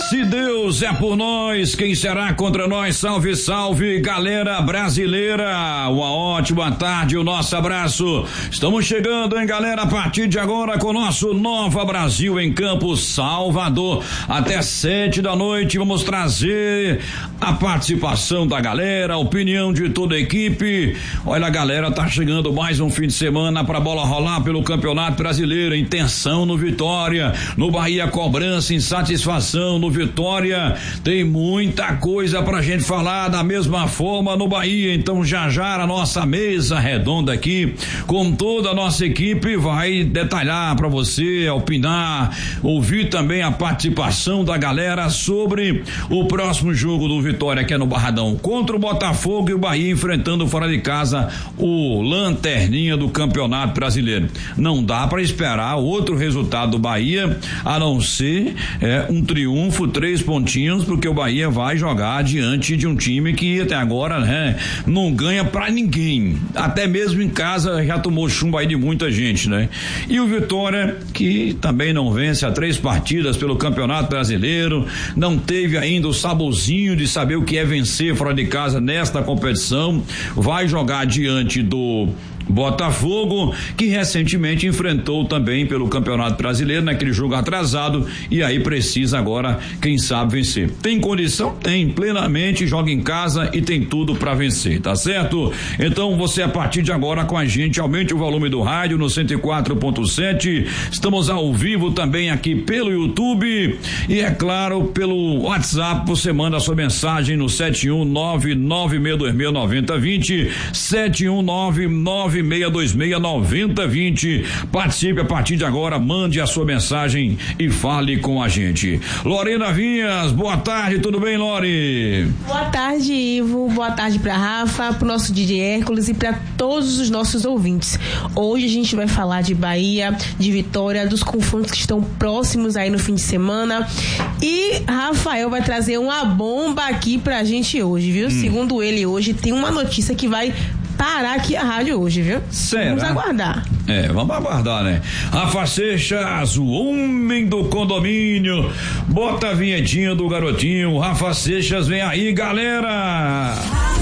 Se Deus é por nós, quem será contra nós? Salve, salve, galera brasileira. Uma ótima tarde, o nosso abraço. Estamos chegando, hein, galera, a partir de agora com o nosso Nova Brasil em Campo, Salvador. Até 7 da noite vamos trazer a participação da galera, a opinião de toda a equipe. Olha, galera, tá chegando mais um fim de semana pra bola rolar pelo Campeonato Brasileiro. Intenção no Vitória, no Bahia cobrança, insatisfação no Vitória, tem muita coisa pra gente falar da mesma forma no Bahia. Então já a nossa mesa redonda aqui com toda a nossa equipe vai detalhar pra você, opinar, ouvir também a participação da galera sobre o próximo jogo do Vitória, que é no Barradão, contra o Botafogo, e o Bahia enfrentando fora de casa o lanterninha do Campeonato Brasileiro. Não dá pra esperar outro resultado do Bahia a não ser um triunfo, 3 pontinhos, porque o Bahia vai jogar diante de um time que até agora, né, não ganha pra ninguém, até mesmo em casa já tomou chumbo aí de muita gente, né? E o Vitória, que também não vence há 3 partidas pelo Campeonato Brasileiro, não teve ainda o saborzinho de saber o que é vencer fora de casa nesta competição, vai jogar diante do Botafogo, que recentemente enfrentou também pelo Campeonato Brasileiro naquele jogo atrasado, e aí precisa agora, quem sabe, vencer. Tem condição? Tem, plenamente, joga em casa e tem tudo pra vencer, tá certo? Então você, a partir de agora com a gente, aumente o volume do rádio no 104.7, estamos ao vivo também aqui pelo YouTube e, é claro, pelo WhatsApp. Você manda a sua mensagem no 71996269020, 71996269020. Participe a partir de agora, mande a sua mensagem e fale com a gente. Lorena Vinhas, boa tarde, tudo bem, Lore? Boa tarde, Ivo, boa tarde pra Rafa, pro nosso DJ Hércules e pra todos os nossos ouvintes. Hoje a gente vai falar de Bahia, de Vitória, dos confrontos que estão próximos aí no fim de semana, e Rafael vai trazer uma bomba aqui pra gente hoje, viu? Segundo ele, hoje tem uma notícia que vai parar aqui a rádio hoje, viu? Será? Vamos aguardar. Vamos aguardar, né? Rafa Seixas, o homem do condomínio, bota a vinhetinha do garotinho. Rafa Seixas, vem aí, galera!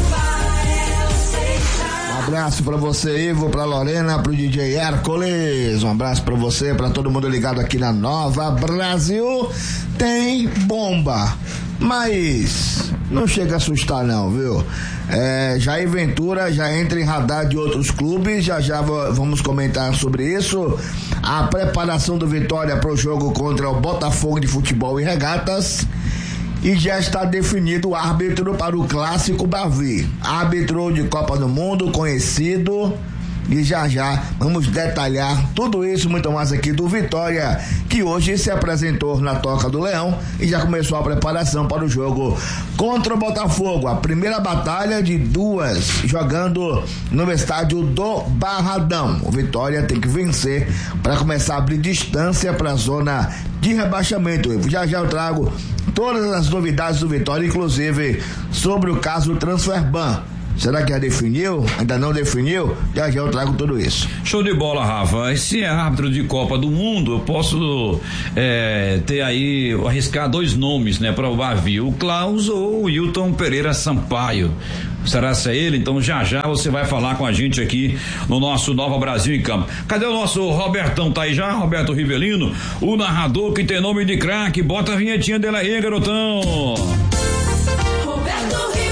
Um abraço pra você, Ivo, pra Lorena, pro DJ Hércules. Um abraço pra você, pra todo mundo ligado aqui na Nova Brasil. Tem bomba, mas não chega a assustar não, viu? Jair Ventura já entra em radar de outros clubes, já vamos comentar sobre isso. A preparação do Vitória para o jogo contra o Botafogo de Futebol e Regatas, e já está definido o árbitro para o Clássico Bavi, árbitro de Copa do Mundo conhecido. E já vamos detalhar tudo isso, muito mais aqui do Vitória, que hoje se apresentou na Toca do Leão e já começou a preparação para o jogo contra o Botafogo, a primeira batalha de 2, jogando no estádio do Barradão. O Vitória tem que vencer para começar a abrir distância para a zona de rebaixamento. Já eu trago todas as novidades do Vitória, inclusive sobre o caso Transferban. Será que já definiu? Ainda não definiu? Já eu trago tudo isso. Show de bola, Rafa. Esse é árbitro de Copa do Mundo, eu posso ter aí, arriscar 2 nomes, né, para o Bavi, o Klaus ou o Hilton Pereira Sampaio. Será se é ele? Então já você vai falar com a gente aqui no nosso Nova Brasil em Campo. Cadê o nosso Robertão? Tá aí já, Roberto Rivelino, o narrador que tem nome de craque. Bota a vinhetinha dele aí, garotão. Roberto Rivelino.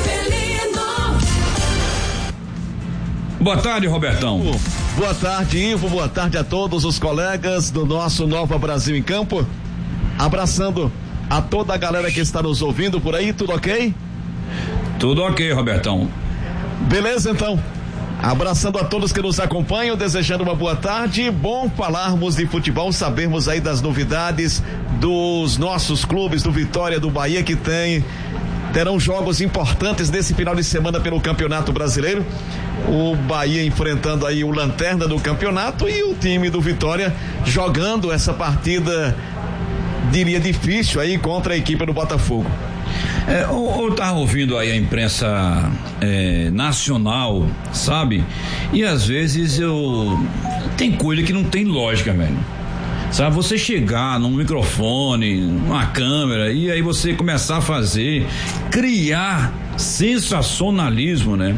Boa tarde, Robertão. Boa tarde, Ivo. Boa tarde a todos os colegas do nosso Nova Brasil em Campo. Abraçando a toda a galera que está nos ouvindo por aí, tudo ok? Tudo ok, Robertão. Beleza, então. Abraçando a todos que nos acompanham, desejando uma boa tarde. Bom falarmos de futebol, sabermos aí das novidades dos nossos clubes, do Vitória, do Bahia, que terão jogos importantes nesse final de semana pelo Campeonato Brasileiro. O Bahia enfrentando aí o lanterna do campeonato e o time do Vitória jogando essa partida, diria, difícil aí contra a equipe do Botafogo. Eu tava ouvindo aí a imprensa nacional, sabe? E às vezes tem coisa que não tem lógica, velho. Sabe, você chegar num microfone, numa câmera, e aí você começar a fazer, criar sensacionalismo, né?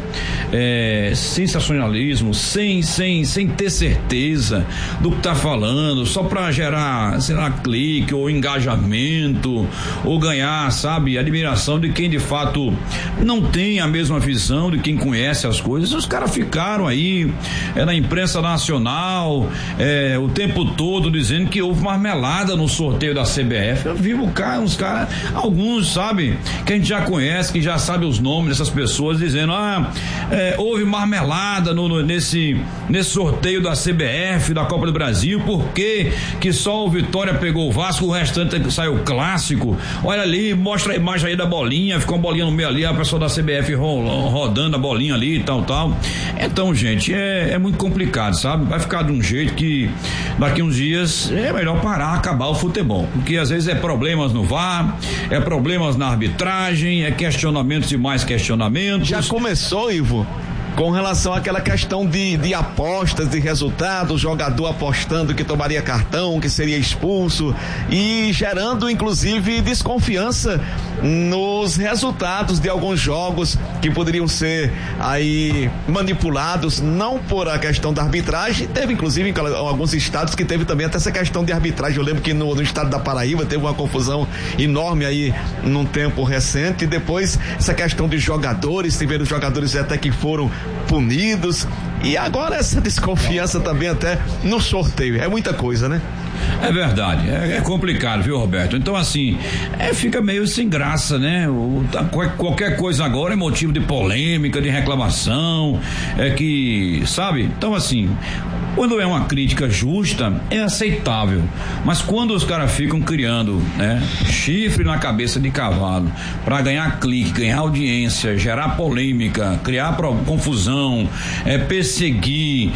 Sensacionalismo sem ter certeza do que tá falando, só pra gerar, sei lá, clique ou engajamento, ou ganhar, sabe, admiração de quem de fato não tem a mesma visão de quem conhece as coisas. Os caras ficaram aí na imprensa nacional o tempo todo dizendo que houve marmelada no sorteio da CBF. Eu vi uns caras, alguns, sabe, que a gente já conhece, que já sabe os nomes dessas pessoas, dizendo houve marmelada nesse sorteio da CBF, da Copa do Brasil, porque que só o Vitória pegou o Vasco, o restante saiu clássico. Olha ali, mostra a imagem aí da bolinha, ficou uma bolinha no meio ali, a pessoa da CBF rodando a bolinha ali e tal. Então, gente, é muito complicado, sabe? Vai ficar de um jeito que daqui uns dias é melhor parar, acabar o futebol, porque às vezes é problemas no VAR, é problemas na arbitragem, é questionamentos e mais questionamentos. Já começou, Ivo, com relação àquela questão de apostas, de resultados, jogador apostando que tomaria cartão, que seria expulso, e gerando inclusive desconfiança nos resultados de alguns jogos que poderiam ser aí manipulados, não por a questão da arbitragem. Teve inclusive em alguns estados que teve também até essa questão de arbitragem. Eu lembro que no estado da Paraíba teve uma confusão enorme aí num tempo recente, e depois essa questão de jogadores, tiveram jogadores até que foram punidos, e agora essa desconfiança também até no sorteio. É muita coisa, né? É verdade, é complicado, viu, Roberto? Então, assim, fica meio sem graça, né? Qualquer coisa agora é motivo de polêmica, de reclamação, sabe? Então, assim, quando é uma crítica justa, é aceitável, mas quando os caras ficam criando, né, chifre na cabeça de cavalo para ganhar clique, ganhar audiência, gerar polêmica, criar confusão, perseguir,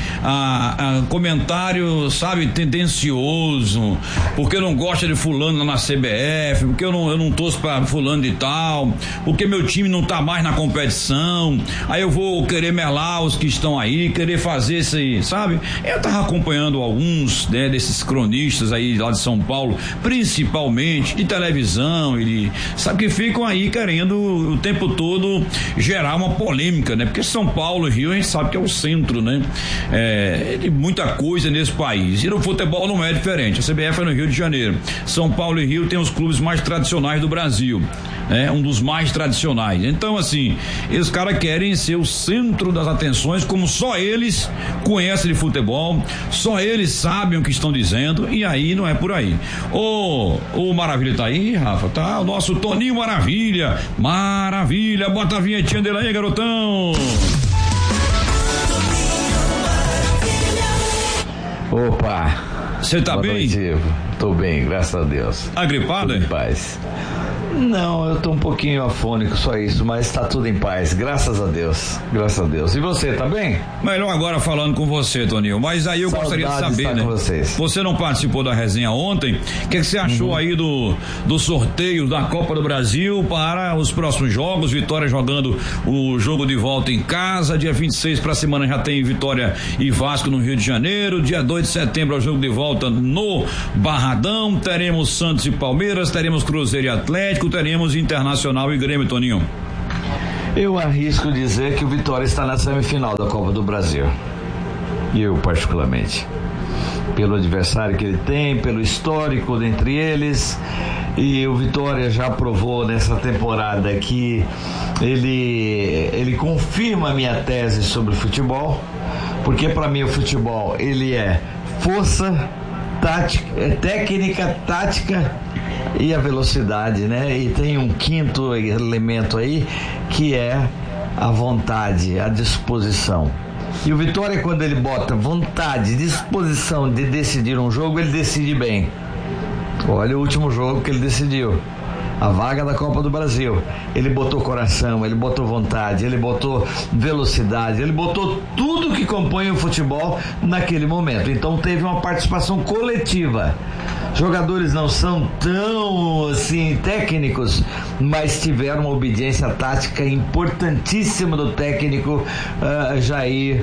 comentário, sabe, tendencioso, porque não gosta de fulano na CBF, porque eu não torço pra fulano de tal, porque meu time não tá mais na competição, aí eu vou querer melar os que estão aí, querer fazer esse, sabe? Eu tava acompanhando alguns, né, desses cronistas aí lá de São Paulo, principalmente de televisão, sabe, que ficam aí querendo o tempo todo gerar uma polêmica, né? Porque São Paulo e Rio a gente sabe que é o centro, né? De muita coisa nesse país, e no futebol não é diferente. A CBF é no Rio de Janeiro. São Paulo e Rio tem os clubes mais tradicionais do Brasil, né? Um dos mais tradicionais. Então, assim, esses caras querem ser o centro das atenções, como só eles conhecem de futebol, só eles sabem o que estão dizendo, e aí não é por aí. O Maravilha tá aí, Rafa? Tá, o nosso Toninho Maravilha. Maravilha, bota a vinhetinha dele aí, garotão. Opa! Você tá bem? Noite, tô bem, graças a Deus. Agripado? Tudo em paz. Não, eu tô um pouquinho afônico, só isso, mas tá tudo em paz, graças a Deus, graças a Deus. E você, tá bem? Melhor agora falando com você, Toninho, mas aí eu gostaria de saber, né? Você não participou da resenha ontem, o que você achou aí do sorteio da Copa do Brasil para os próximos jogos? Vitória jogando o jogo de volta em casa, dia 26 pra semana já tem Vitória e Vasco no Rio de Janeiro, dia 2 de setembro é o jogo de volta no Barradão, teremos Santos e Palmeiras, teremos Cruzeiro e Atlético, teremos Internacional e Grêmio, Toninho. Eu arrisco dizer que o Vitória está na semifinal da Copa do Brasil. Eu, particularmente. Pelo adversário que ele tem, pelo histórico dentre eles. E o Vitória já provou nessa temporada que ele confirma a minha tese sobre o futebol. Porque para mim o futebol, ele é força, tática, técnica, tática e a velocidade, né? E tem um quinto elemento aí, que é a vontade, a disposição. E o Vitória, quando ele bota vontade, disposição de decidir um jogo, ele decide bem. Olha o último jogo que ele decidiu, a vaga da Copa do Brasil. Ele botou coração, ele botou vontade, ele botou velocidade, ele botou tudo que compõe o futebol naquele momento. Então teve uma participação coletiva. Jogadores não são tão assim técnicos, mas tiveram uma obediência tática importantíssima do técnico Jair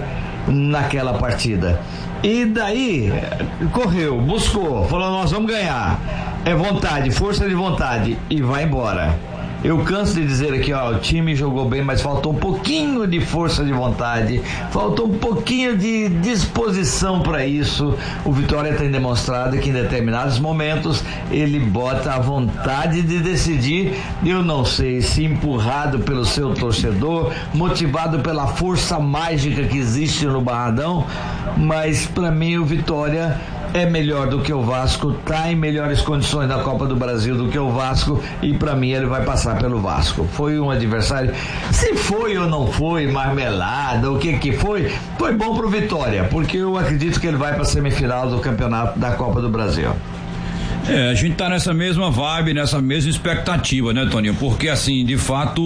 naquela partida. E daí correu, buscou, falou: nós vamos ganhar. É vontade, força de vontade, e vai embora. Eu canso de dizer aqui, o time jogou bem, mas faltou um pouquinho de força de vontade, faltou um pouquinho de disposição para isso. O Vitória tem demonstrado que em determinados momentos ele bota a vontade de decidir. Eu não sei se empurrado pelo seu torcedor, motivado pela força mágica que existe no Barradão, mas para mim o Vitória é melhor do que o Vasco, está em melhores condições na Copa do Brasil do que o Vasco, e para mim ele vai passar pelo Vasco. Foi um adversário, se foi ou não foi marmelada, o que foi bom pro Vitória, porque eu acredito que ele vai para a semifinal do campeonato da Copa do Brasil. A gente tá nessa mesma vibe, nessa mesma expectativa, né, Toninho? Porque assim, de fato,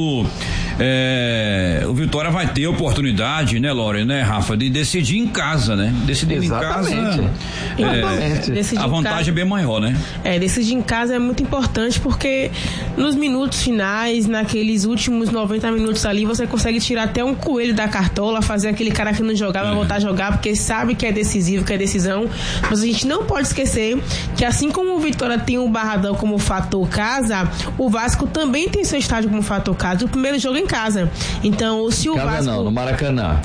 o Vitória vai ter oportunidade, né, Lore, né, Rafa, de decidir em casa, né? Decidir Exatamente. Em casa, a vantagem é bem maior, né? Decidir em casa é muito importante, porque nos minutos finais, naqueles últimos 90 minutos ali, você consegue tirar até um coelho da cartola, fazer aquele cara que não jogava voltar a jogar, porque sabe que é decisivo, que é decisão. Mas a gente não pode esquecer que, assim como o Vitória tem o Barradão como fator casa, o Vasco também tem seu estádio como fator casa. O primeiro jogo é em casa. Então, se o Vasco... não, no Maracanã.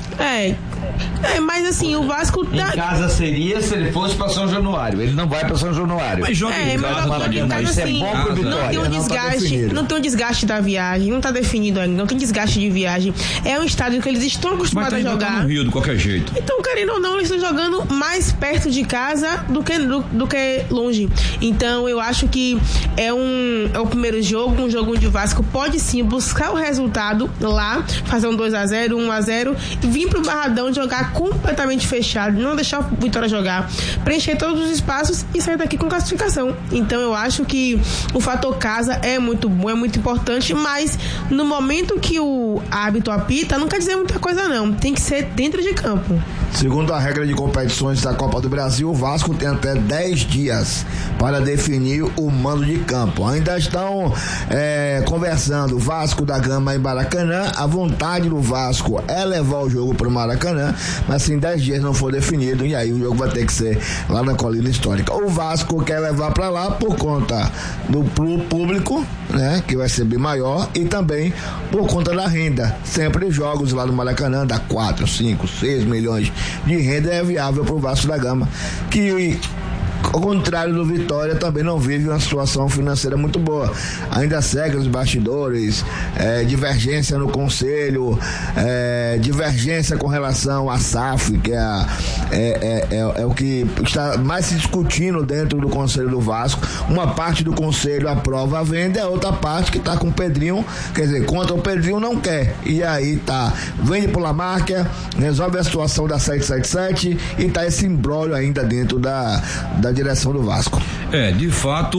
Mas assim, o Vasco... Em casa seria se ele fosse para São Januário. Ele não vai para São Januário. Mas joga em casa, Maracanã. Isso é bom pro Vitória. Não tem um desgaste da viagem, não tá definido ainda, não tem desgaste de viagem. É um estádio que eles estão acostumados a jogar. Tá no Rio, de qualquer jeito. Então, querendo ou não, eles estão jogando mais perto de casa do que longe. Então, eu acho que é o primeiro jogo, um jogo onde o Vasco pode sim buscar o resultado lá, fazer um 2-0, 1-0, vir pro Barradão jogar completamente fechado, não deixar o Vitória jogar, preencher todos os espaços e sair daqui com classificação. Então, eu acho que o fator casa é muito bom, é muito importante, mas no momento que o árbitro apita, não quer dizer muita coisa não, tem que ser dentro de campo. Segundo a regra de competições da Copa do Brasil, o Vasco tem até 10 dias para definir o mando de campo. Ainda estão conversando Vasco da Gama e Maracanã. A vontade do Vasco é levar o jogo para o Maracanã, mas se em 10 dias não for definido, e aí o jogo vai ter que ser lá na Colina Histórica. O Vasco quer levar para lá por conta do público, né, que vai ser bem maior, e também por conta da renda. Sempre jogos lá no Maracanã dá 4, 5, 6 milhões de renda, é viável para o Vasco da Gama, que ao contrário do Vitória, também não vive uma situação financeira muito boa. Ainda segue os bastidores, divergência no conselho, divergência com relação à SAF, que é o que está mais se discutindo dentro do conselho do Vasco. Uma parte do conselho aprova a venda, e a outra parte que está com o Pedrinho, quer dizer, contra o Pedrinho não quer. E aí vende por Lamarca, resolve a situação da 777 e tá esse imbróglio ainda dentro da direção do Vasco. De fato,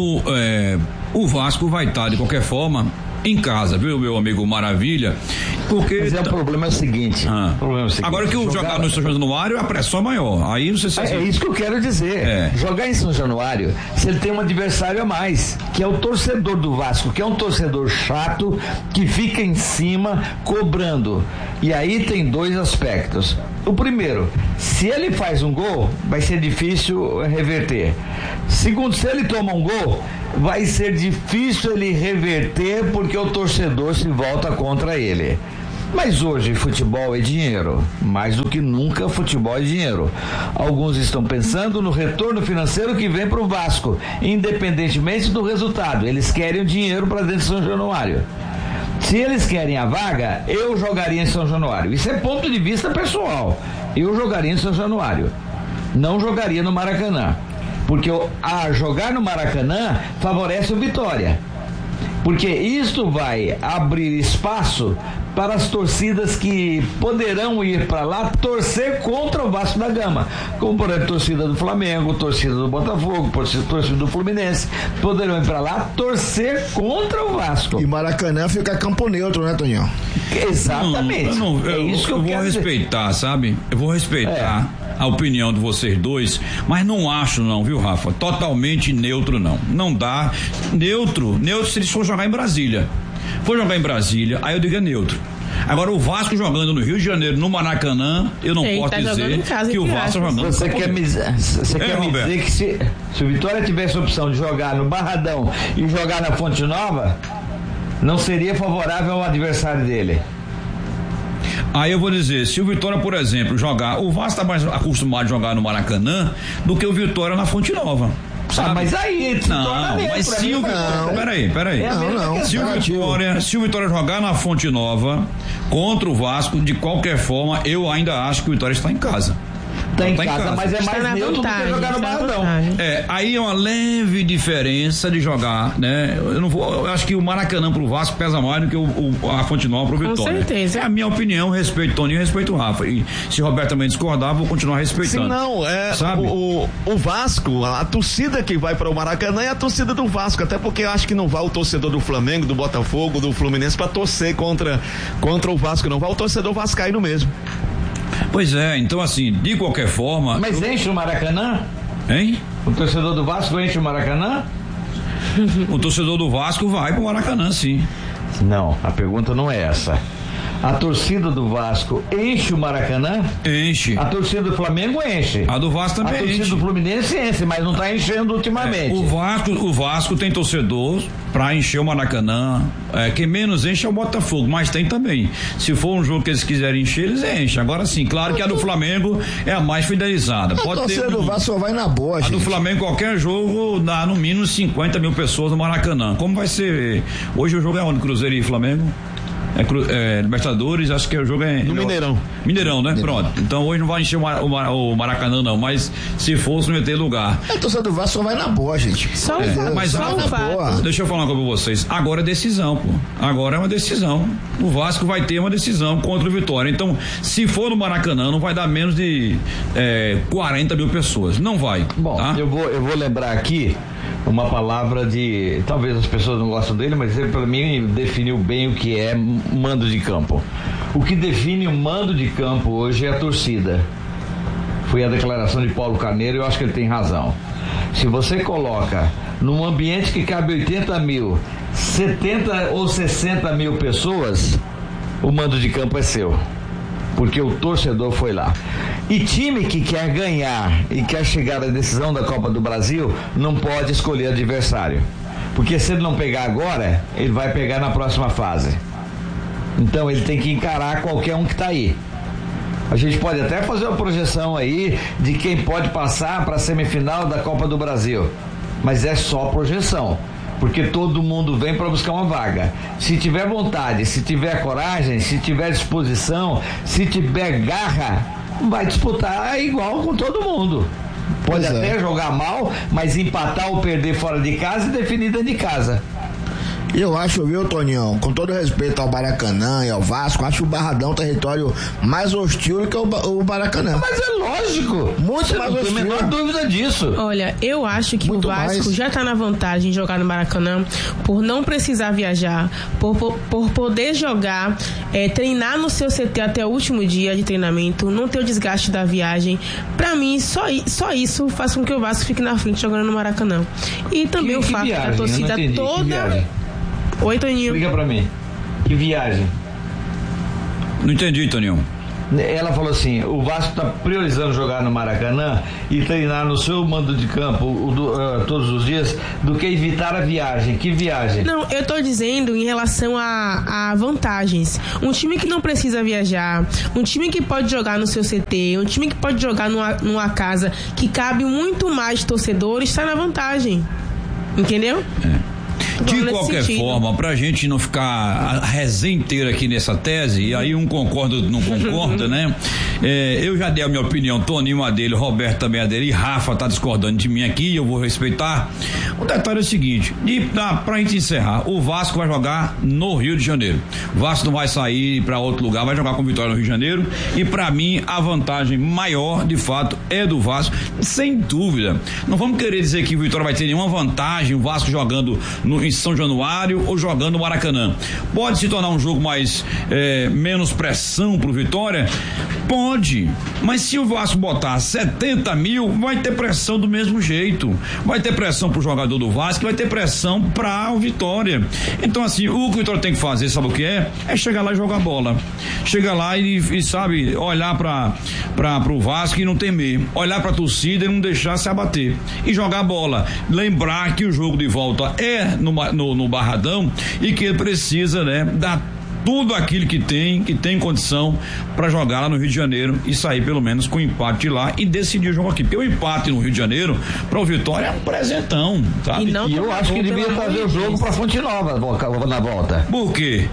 o Vasco vai estar de qualquer forma em casa, viu, meu amigo Maravilha? Porque mas o problema é o seguinte. Agora que o jogar no São Januário, a pressão é maior. Aí não sei se é isso que eu quero dizer. Jogar em São Januário, se ele tem um adversário a mais, que é o torcedor do Vasco, que é um torcedor chato, que fica em cima cobrando. E aí tem dois aspectos. O primeiro, se ele faz um gol, vai ser difícil reverter. Segundo, se ele toma um gol, vai ser difícil ele reverter, porque o torcedor se volta contra ele. Mas hoje futebol é dinheiro, mais do que nunca futebol é dinheiro. Alguns estão pensando no retorno financeiro que vem para o Vasco, independentemente do resultado. Eles querem o dinheiro para dentro de São Januário. Se eles querem a vaga, eu jogaria em São Januário. Isso é ponto de vista pessoal. Eu jogaria em São Januário. Não jogaria no Maracanã. Porque jogar no Maracanã favorece o Vitória. Porque isto vai abrir espaço para as torcidas que poderão ir para lá torcer contra o Vasco da Gama, como por exemplo torcida do Flamengo, torcida do Botafogo, torcida do Fluminense, poderão ir para lá torcer contra o Vasco. E Maracanã fica campo neutro, né, Toninho? Exatamente. É isso que eu vou respeitar, sabe? Eu vou respeitar a opinião de vocês dois, mas não acho não, viu, Rafa? Totalmente neutro não dá. Neutro se eles for jogar em Brasília. For jogar em Brasília, aí eu digo neutro. Agora, o Vasco jogando no Rio de Janeiro, no Maracanã, eu não posso dizer que o Vasco jogando. Você quer me dizer que se o Vitória tivesse a opção de jogar no Barradão e jogar na Fonte Nova, não seria favorável ao adversário dele? Aí eu vou dizer, se o Vitória, por exemplo, jogar, o Vasco está mais acostumado a jogar no Maracanã do que o Vitória na Fonte Nova. Sabe? Mas aí, mas se o Vitória. Peraí. Se o Vitória jogar na Fonte Nova contra o Vasco, de qualquer forma, eu ainda acho que o Vitória está em casa. Tá em casa, mas é mais neutro do que jogar no Barradão. Aí é uma leve diferença de jogar, né? Eu acho que o Maracanã pro Vasco pesa mais do que a Fonte Nova pro Vitória. Com certeza. É a minha opinião, respeito o Toninho, respeito o Rafa. E se o Roberto também discordar, vou continuar respeitando. Sim, não, sabe? O Vasco, a torcida que vai para o Maracanã é a torcida do Vasco, até porque eu acho que não vai o torcedor do Flamengo, do Botafogo, do Fluminense para torcer contra o Vasco, não vai o torcedor vascaíno mesmo. Pois é, então assim, de qualquer forma... Mas enche o Maracanã? Hein? O torcedor do Vasco enche o Maracanã? O torcedor do Vasco vai pro Maracanã, sim. Não, a pergunta não é essa. A torcida do Vasco enche o Maracanã? Enche. A torcida do Flamengo enche. A do Vasco também enche. A torcida do Fluminense enche, mas não está enchendo ultimamente. O Vasco tem torcedor para encher o Maracanã. Quem menos enche é o Botafogo, mas tem também. Se for um jogo que eles quiserem encher, eles enchem. Agora sim, claro que a do Flamengo é a mais fidelizada. A torcida do Vasco só vai na boa, gente. A do Flamengo, qualquer jogo, dá no mínimo 50 mil pessoas no Maracanã. Como vai ser? Hoje o jogo é onde? Cruzeiro e Flamengo? Libertadores, acho que o jogo é no Mineirão. Mineirão, né? Pronto. Então hoje não vai encher o Maracanã, não, mas se fosse, não ia ter lugar. A torcida do Vasco só vai na boa, gente. Mas só na boa. Deixa eu falar uma coisa pra vocês. Agora é decisão, pô. Agora é uma decisão. O Vasco vai ter uma decisão contra o Vitória. Então, se for no Maracanã, não vai dar menos de 40 mil pessoas. Não vai. Bom, tá? eu vou lembrar aqui uma palavra de, talvez as pessoas não gostam dele, mas ele para mim definiu bem o que é mando de campo. O que define o mando de campo hoje é a torcida. Foi a declaração de Paulo Carneiro e eu acho que ele tem razão. Se você coloca num ambiente que cabe 80 mil, 70 ou 60 mil pessoas, o mando de campo é seu. Porque o torcedor foi lá. E time que quer ganhar e quer chegar à decisão da Copa do Brasil não pode escolher adversário. Porque se ele não pegar agora, ele vai pegar na próxima fase. Então ele tem que encarar qualquer um que está aí. A gente pode até fazer uma projeção aí de quem pode passar para a semifinal da Copa do Brasil. Mas é só projeção. Porque todo mundo vem para buscar uma vaga. Se tiver vontade, se tiver coragem, se tiver disposição, se tiver garra, vai disputar igual com todo mundo. Pode até jogar mal, mas empatar ou perder fora de casa e definir dentro de casa. Eu acho, viu, Toninho, com todo respeito ao Maracanã e ao Vasco, acho o Barradão um território mais hostil do que o Maracanã. Mas é lógico. Muito mais hostil. Não tem a menor dúvida disso. Olha, eu acho que muito o Vasco mais. já tá na vantagem de jogar no Maracanã por não precisar viajar, por poder jogar, treinar no seu CT até o último dia de treinamento, não ter o desgaste da viagem. Pra mim, só isso faz com que o Vasco fique na frente jogando no Maracanã. E também o fato da torcida toda... Oi, Toninho. Explica pra mim. Que viagem? Não entendi, Toninho. Ela falou assim, o Vasco está priorizando jogar no Maracanã e treinar no seu mando de campo todos os dias do que evitar a viagem. Que viagem? Não, eu tô dizendo em relação a vantagens. Um time que não precisa viajar, um time que pode jogar no seu CT, um time que pode jogar numa casa que cabe muito mais torcedores, está na vantagem. Entendeu? De qualquer forma, pra gente não ficar a resenha inteira aqui nessa tese, e aí um concorda, outro não concorda, né? Eu já dei a minha opinião, Toninho a dele, Roberto também a dele, e Rafa tá discordando de mim aqui, eu vou respeitar. O detalhe é o seguinte, pra gente encerrar, o Vasco vai jogar no Rio de Janeiro. O Vasco não vai sair pra outro lugar, vai jogar com Vitória no Rio de Janeiro, e pra mim a vantagem maior, de fato, é do Vasco, sem dúvida. Não vamos querer dizer que o Vitória vai ter nenhuma vantagem, o Vasco jogando em São Januário ou jogando no Maracanã. Pode se tornar um jogo mais menos pressão pro Vitória? Pode, mas se o Vasco botar 70 mil, vai ter pressão do mesmo jeito, vai ter pressão pro jogador do Vasco, vai ter pressão pra o Vitória. Então assim, o que o Vitória tem que fazer, sabe o que é? É chegar lá e jogar bola, chegar lá e sabe, olhar pro Vasco e não temer, olhar pra torcida e não deixar se abater e jogar bola, lembrar que o jogo de volta é no Barradão e que ele precisa, né, dar tudo aquilo que tem condição para jogar lá no Rio de Janeiro e sair pelo menos com empate lá e decidir o jogo aqui, porque o empate no Rio de Janeiro para o Vitória é um presentão, sabe? E eu acho que devia fazer o jogo para Fonte Nova na volta. Por quê?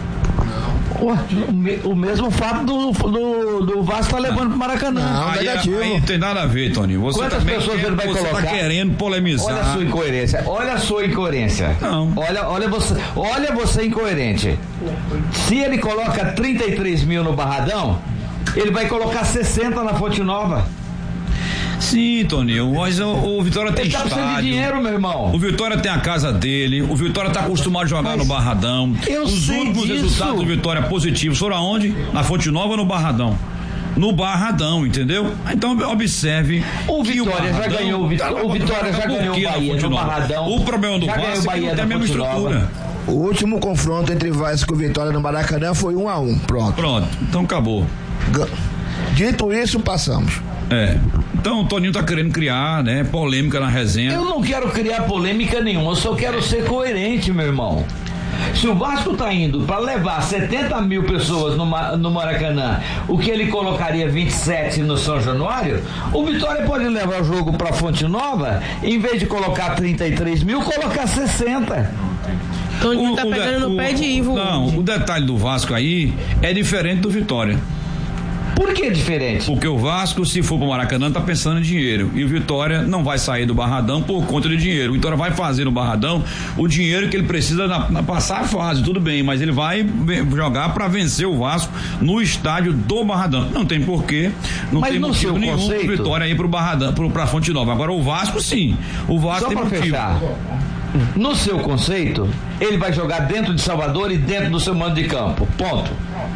O mesmo fato do Vasco tá levando pro Maracanã. Não, negativo. Aí não tem nada a ver, Tony. Quantas pessoas ele vai colocar? Tá querendo polemizar. Olha a sua incoerência. Não. Olha você incoerente. Se ele coloca 33 mil no Barradão, ele vai colocar 60 na Fonte Nova. Sim, Toninho, mas o Vitória tem estádio. Ele tá precisando de dinheiro, meu irmão. O Vitória tem a casa dele, o Vitória tá acostumado a jogar no Barradão. Os últimos resultados do Vitória positivos foram aonde? Na Fonte Nova ou no Barradão? No Barradão, entendeu? Então observe. O Vitória já ganhou o Vitória já ganhou o Bahia no Barradão. O problema do Vasco é que não tem a mesma estrutura. O último confronto entre Vasco e Vitória no Maracanã foi 1-1. Pronto, então acabou. Dito isso, passamos. Então o Toninho tá querendo criar, né, polêmica na resenha. Eu não quero criar polêmica nenhuma, eu só quero ser coerente, meu irmão. Se o Vasco tá indo para levar 70 mil pessoas no Maracanã, o que ele colocaria 27 no São Januário, o Vitória pode levar o jogo para Fonte Nova, em vez de colocar 33 mil, colocar 60. Toninho tá pegando no pé de Ivo. Não, o detalhe do Vasco aí é diferente do Vitória. Por que diferente? Porque o Vasco, se for pro Maracanã, tá pensando em dinheiro. E o Vitória não vai sair do Barradão por conta de dinheiro. O Vitória vai fazer no Barradão o dinheiro que ele precisa na passar a fase, tudo bem, mas ele vai jogar para vencer o Vasco no estádio do Barradão. Não tem porquê, não tem motivo nenhum pro Vitória ir pro Barradão, pra Fonte Nova. Agora o Vasco sim. O Vasco tem motivo. Fechar. No seu conceito, ele vai jogar dentro de Salvador e dentro do seu mando de campo. Ponto.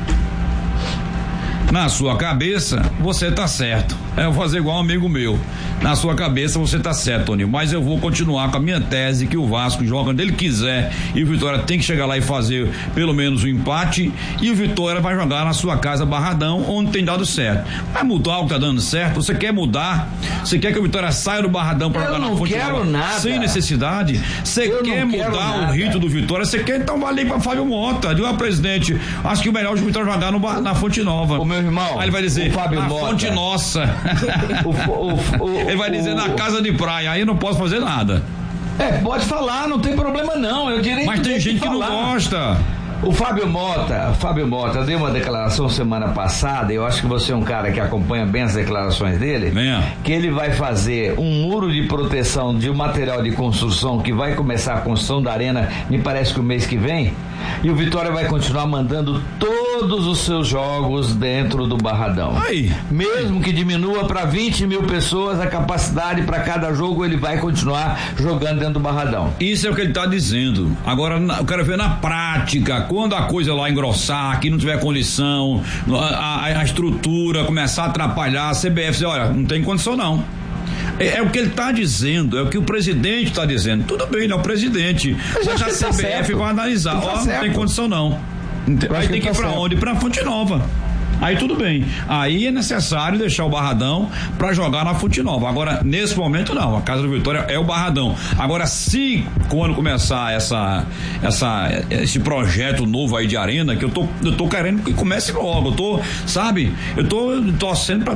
Na sua cabeça, você tá certo. Eu vou fazer igual um amigo meu. Na sua cabeça, você tá certo, Toninho. Mas eu vou continuar com a minha tese que o Vasco joga onde ele quiser e o Vitória tem que chegar lá e fazer pelo menos o empate e o Vitória vai jogar na sua casa Barradão, onde tem dado certo. Vai mudar o que tá dando certo? Você quer mudar? Você quer que o Vitória saia do Barradão para jogar na Fonte Nova sem necessidade? Você quer mudar o ritmo do Vitória? Você quer então valer para Fábio Mota? Diga, presidente, acho que o melhor é o Vitória jogar na Fonte Nova. O meu irmão. Aí ele vai dizer, Fábio na Mota. Fonte Nossa. Ele vai dizer na casa de praia, aí eu não posso fazer nada. Pode falar, não tem problema não. Eu direito. Mas tem gente que não gosta. O Fábio Mota deu uma declaração semana passada, eu acho que você é um cara que acompanha bem as declarações dele, que ele vai fazer um muro de proteção de um material de construção que vai começar a construção da arena, me parece que o mês que vem, e o Vitória vai continuar mandando todos os seus jogos dentro do Barradão. Mesmo que diminua para 20 mil pessoas a capacidade para cada jogo, ele vai continuar jogando dentro do Barradão. Isso é o que ele está dizendo. Agora eu quero ver na prática, quando a coisa lá engrossar, que não tiver condição, a estrutura começar a atrapalhar, a CBF dizer, olha, não tem condição não. É o que ele está dizendo, é o que o presidente está dizendo. Tudo bem, ele é o presidente, mas a CBF vai analisar, não tem condição não. Aí tem que ir pra onde? Pra Fonte Nova. Aí tudo bem. Aí é necessário deixar o Barradão para jogar na Fonte Nova. Agora, nesse momento não. A Casa do Vitória é o Barradão. Agora, se quando começar esse projeto novo aí de arena, que eu tô querendo que comece logo. Eu tô torcendo para